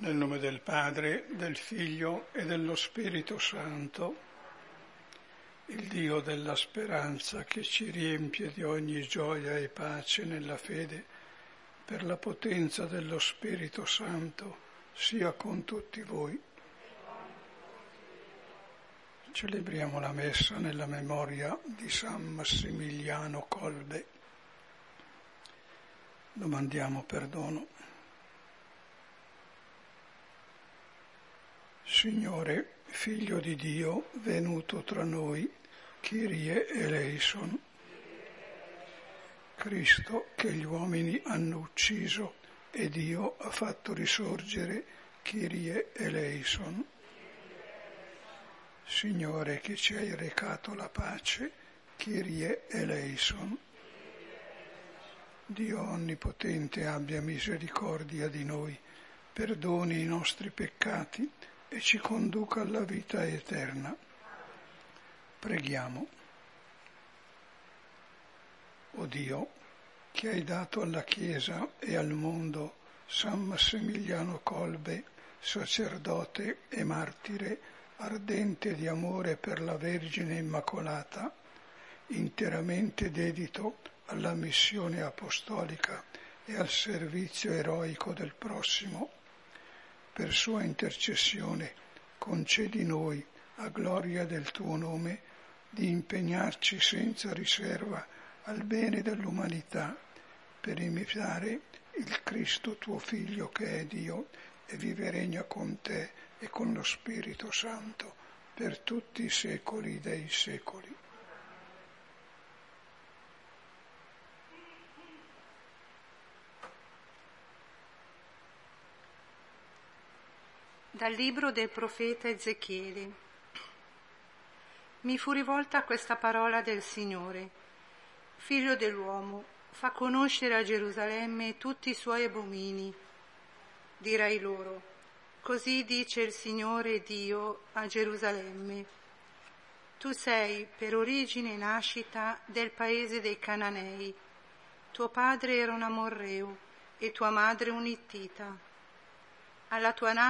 Nel nome del Padre, del Figlio e dello Spirito Santo, il Dio della speranza che ci riempie di ogni gioia e pace nella fede, per la potenza dello Spirito Santo, sia con tutti voi. Celebriamo la Messa nella memoria di San Massimiliano Kolbe. Domandiamo perdono. Signore, Figlio di Dio, venuto tra noi, Kyrie eleison. Cristo che gli uomini hanno ucciso e Dio ha fatto risorgere, Kyrie eleison. Signore che ci hai recato la pace, Kyrie eleison. Dio onnipotente abbia misericordia di noi, perdoni i nostri peccati e ci conduca alla vita eterna. Preghiamo. O Dio, che hai dato alla Chiesa e al mondo San Massimiliano Kolbe, sacerdote e martire, ardente di amore per la Vergine Immacolata, interamente dedito alla missione apostolica e al servizio eroico del prossimo, per sua intercessione concedi noi, a gloria del tuo nome, di impegnarci senza riserva al bene dell'umanità, per imitare il Cristo tuo Figlio che è Dio e vive e regna con te e con lo Spirito Santo per tutti i secoli dei secoli. Dal libro del profeta Ezechiele. Mi fu rivolta questa parola del Signore: Figlio dell'uomo, fa conoscere a Gerusalemme tutti i suoi abomini. Dirai loro: così dice il Signore Dio a Gerusalemme: tu sei per origine e nascita del paese dei Cananei, tuo padre era un Amorreo e tua madre un Ittita. Alla tua